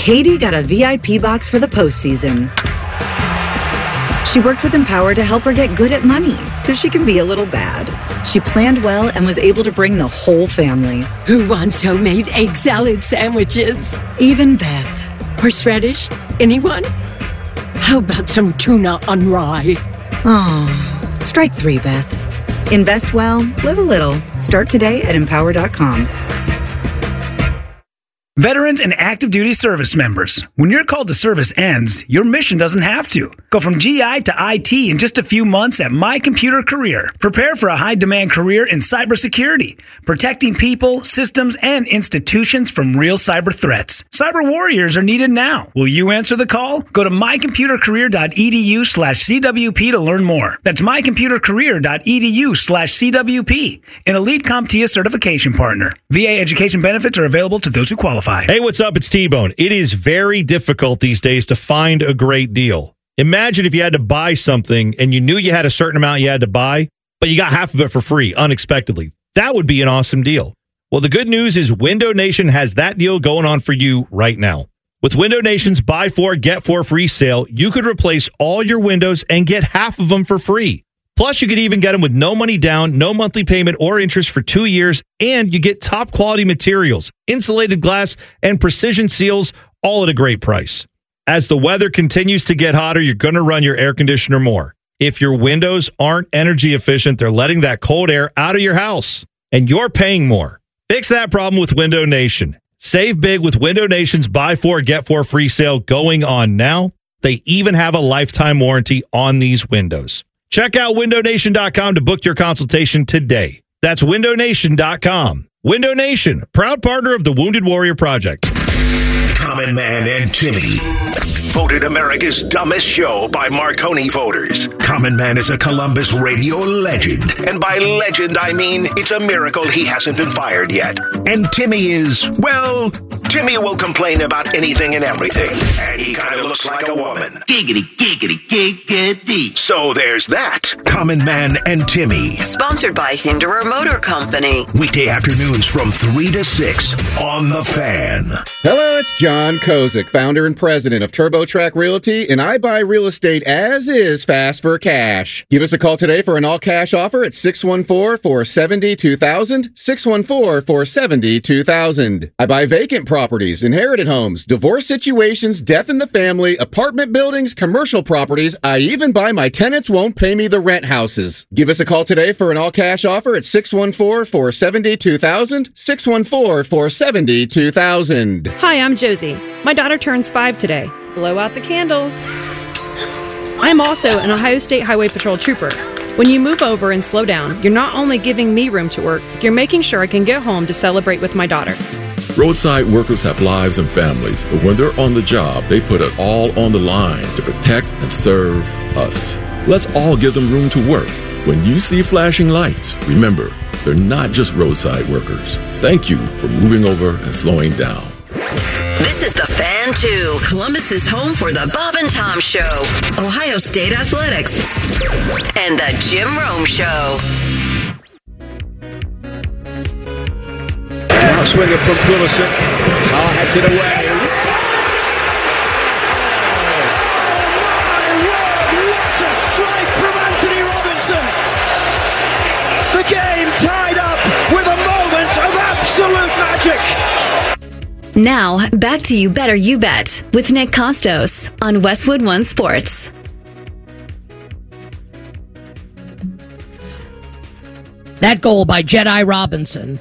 Katie got a VIP box for the postseason. She worked with Empower to help her get good at money so she can be a little bad. She planned well and was able to bring the whole family. Who wants homemade egg salad sandwiches? Even Beth. Horseradish? Anyone? How about some tuna on rye? Oh, strike 3, Beth. Invest well, live a little. Start today at Empower.com. Veterans and active duty service members, when your call to service ends, your mission doesn't have to. Go from GI to IT in just a few months at My Computer Career. Prepare for a high-demand career in cybersecurity, protecting people, systems, and institutions from real cyber threats. Cyber warriors are needed now. Will you answer the call? Go to mycomputercareer.edu/CWP to learn more. That's mycomputercareer.edu/CWP, an Elite CompTIA certification partner. VA education benefits are available to those who qualify. Hey, what's up? It's T-Bone. It is very difficult these days to find a great deal. Imagine if you had to buy something and you knew you had a certain amount you had to buy, but you got half of it for free unexpectedly. That would be an awesome deal. Well, the good news is Window Nation has that deal going on for you right now. With Window Nation's Buy 4, Get 4 free sale, you could replace all your windows and get half of them for free. Plus, you could even get them with no money down, no monthly payment or interest for 2 years, and you get top quality materials, insulated glass, and precision seals, all at a great price. As the weather continues to get hotter, you're going to run your air conditioner more. If your windows aren't energy efficient, they're letting that cold air out of your house, and you're paying more. Fix that problem with Window Nation. Save big with Window Nation's Buy 4, Get 4 free sale going on now. They even have a lifetime warranty on these windows. Check out WindowNation.com to book your consultation today. That's WindowNation.com. Window Nation, proud partner of the Wounded Warrior Project. Common Man and Timmy. Voted America's dumbest show by Marconi voters. Common Man is a Columbus radio legend. And by legend, I mean it's a miracle he hasn't been fired yet. And Timmy is, well, Timmy will complain about anything and everything. And he kind of looks like a woman. Giggity, giggity, giggity. So there's that. Common Man and Timmy. Sponsored by Hinderer Motor Company. Weekday afternoons from 3 to 6 on The Fan. Hello, it's John Kozik, founder and president of TurboTrack Realty, and I buy real estate as is fast for cash. Give us a call today for an all-cash offer at 614-470-2000, 614-470-2000. I buy vacant properties, inherited homes, divorce situations, death in the family, apartment buildings, commercial properties. I even buy my tenants won't pay me the rent houses. Give us a call today for an all-cash offer at 614-470-2000, 614-470-2000. Hi, I'm Josie. My daughter turns 5 today. Blow out the candles. I'm also an Ohio State Highway Patrol trooper. When you move over and slow down, you're not only giving me room to work, you're making sure I can get home to celebrate with my daughter. Roadside workers have lives and families, but when they're on the job, they put it all on the line to protect and serve us. Let's all give them room to work. When you see flashing lights, remember, they're not just roadside workers. Thank you for moving over and slowing down. This is The Fan 2, Columbus's home for the Bob and Tom Show, Ohio State Athletics, and the Jim Rome Show. Now swinging from Pulisic. Tar heads it away. What a strike from Anthony Robinson! The game tied up with a moment of absolute magic. Now, back to You Better You Bet with Nick Costos on Westwood One Sports. That goal by Jedi Robinson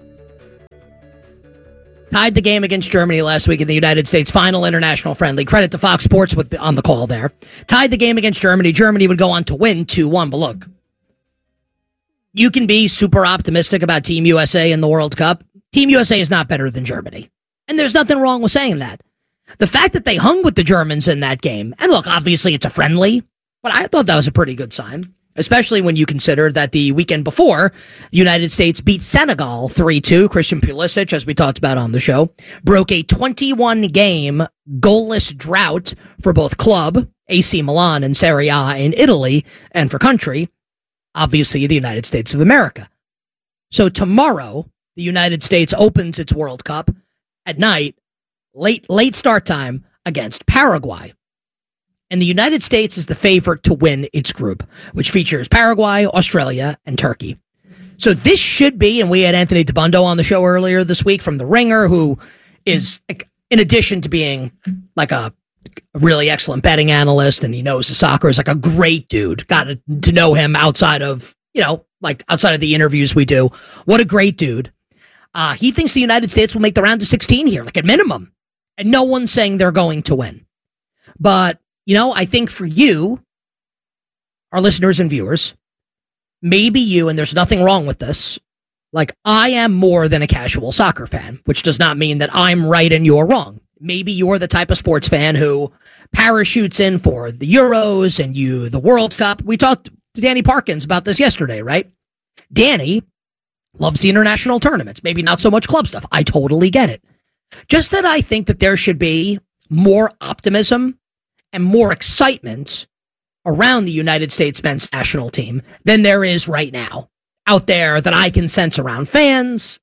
tied the game against Germany last week in the United States final international friendly. Credit to Fox Sports on the call there. Tied the game against Germany. Germany would go on to win 2-1. But look, you can be super optimistic about Team USA in the World Cup. Team USA is not better than Germany. And there's nothing wrong with saying that. The fact that they hung with the Germans in that game, and look, obviously it's a friendly, but I thought that was a pretty good sign, especially when you consider that the weekend before, the United States beat Senegal 3-2. Christian Pulisic, as we talked about on the show, broke a 21-game goalless drought for both club, AC Milan, and Serie A in Italy, and for country, obviously the United States of America. So tomorrow, the United States opens its World Cup at night late start time against Paraguay. And the United States is the favorite to win its group, which features Paraguay, Australia, and Turkey. So this should be, and we had Anthony Dabbundo on the show earlier this week from The Ringer, who is, in addition to being like a really excellent betting analyst, and he knows the soccer, is like a great dude. Got to know him outside of, outside of the interviews we do. What a great dude. He thinks the United States will make the round of 16 here, like at minimum. And no one's saying they're going to win. But, I think for you, our listeners and viewers, maybe you, and there's nothing wrong with this, like I am more than a casual soccer fan, which does not mean that I'm right and you're wrong. Maybe you're the type of sports fan who parachutes in for the Euros and the World Cup. We talked to Danny Parkins about this yesterday, right? Danny loves the international tournaments, maybe not so much club stuff. I totally get it. Just that I think that there should be more optimism and more excitement around the United States men's national team than there is right now out there that I can sense around fans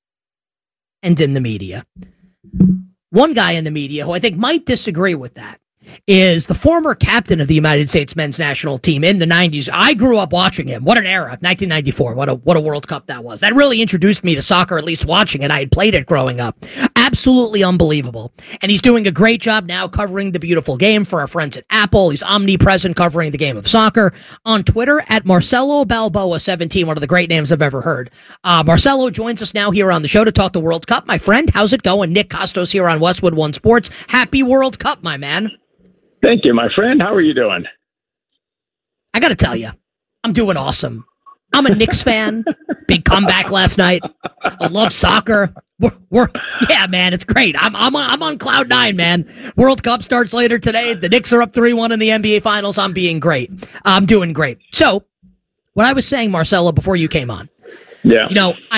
and in the media. One guy in the media who I think might disagree with that is the former captain of the United States men's national team in the 90s. I grew up watching him. What an era. 1994. What a World Cup that was. That really introduced me to soccer, at least watching it. I had played it growing up. Absolutely unbelievable. And he's doing a great job now covering the beautiful game for our friends at Apple. He's omnipresent covering the game of soccer. On Twitter, at Marcelo Balboa17, one of the great names I've ever heard. Marcelo joins us now here on the show to talk the World Cup. My friend, how's it going? Nick Costos here on Westwood One Sports. Happy World Cup, my man. Thank you, my friend. How are you doing? I got to tell you, I'm doing awesome. I'm a Knicks fan. Big comeback last night. I love soccer. Yeah, man, it's great. I'm on cloud nine, man. World Cup starts later today. The Knicks are up 3-1 in the NBA Finals. I'm being great. I'm doing great. So, what I was saying, Marcelo, before you came on. Yeah.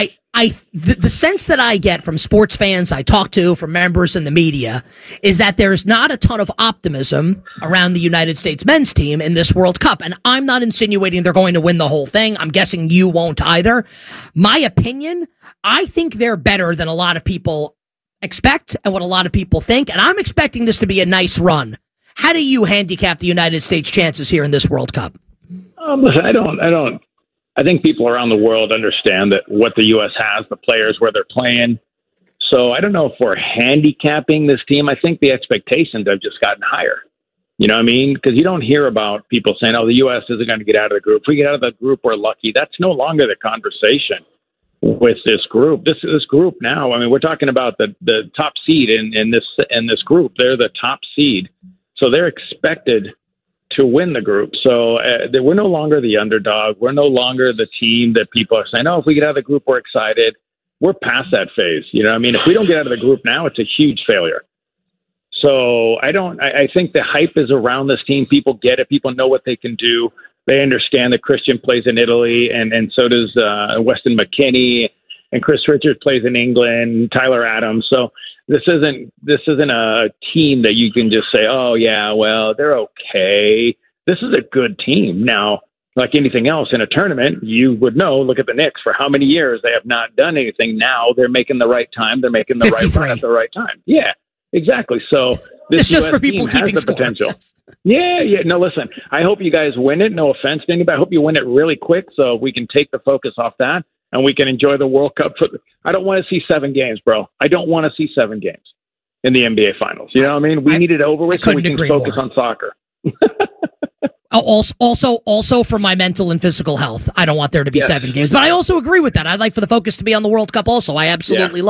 The sense that I get from sports fans I talk to, from members in the media, is that there's not a ton of optimism around the United States men's team in this World Cup. And I'm not insinuating they're going to win the whole thing. I'm guessing you won't either. My opinion, I think they're better than a lot of people expect and what a lot of people think. And I'm expecting this to be a nice run. How do you handicap the United States' chances here in this World Cup? Listen, I think people around the world understand that what the U.S. has, the players, where they're playing. So I don't know if we're handicapping this team. I think the expectations have just gotten higher. You know what I mean? Because you don't hear about people saying, the U.S. isn't going to get out of the group. If we get out of the group, we're lucky. That's no longer the conversation with this group. This group now, we're talking about the top seed in this group. They're the top seed. So they're expected to win the group. So we're no longer the underdog. We're no longer the team that people are saying, if we get out of the group, we're excited. We're past that phase. You know what I mean? If we don't get out of the group now, it's a huge failure. So I think the hype is around this team. People get it. People know what they can do. They understand that Christian plays in Italy and so does Weston McKennie, and Chris Richards plays in England, Tyler Adams. So this isn't a team that you can just say, they're okay. This is a good team. Now, like anything else in a tournament, you would know, look at the Knicks. For how many years they have not done anything. Now they're making the right time. They're making the 53. Right run at the right time. Yeah, exactly. So this US for people team has the potential. Yeah. No, listen, I hope you guys win it. No offense to anybody. I hope you win it really quick so we can take the focus off that. And we can enjoy the World Cup. I don't want to see 7 games, bro. I don't want to see 7 games in the NBA Finals. You know what I mean? We need it over with so we can focus on soccer. Also for my mental and physical health, I don't want there to be 7 games. But I also agree with that. I'd like for the focus to be on the World Cup also. I absolutely love